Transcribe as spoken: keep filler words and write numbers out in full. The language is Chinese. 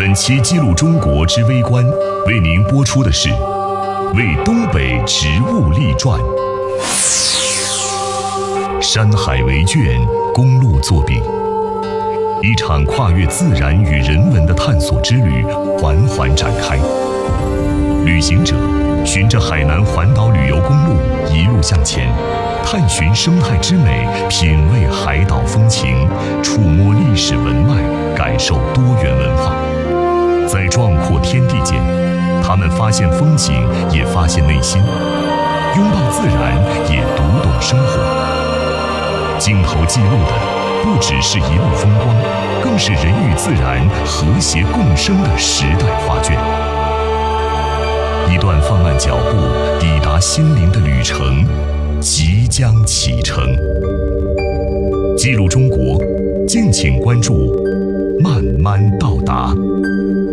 本期《记录中国之微观》为您播出的是《为东北植物立传》，山海为卷，公路作笔，一场跨越自然与人文的探索之旅缓缓展开。旅行者循着海南环岛旅游公路一路向前，探寻生态之美，品味海岛风情，触摸历史文脉，感受多元文化。在壮阔天地间，他们发现风景，也发现内心；拥抱自然，也读懂生活。镜头记录的不只是一路风光，更是人与自然和谐共生的时代画卷。一段放慢脚步抵达心灵的旅程即将启程。记录中国，敬请关注慢慢到达。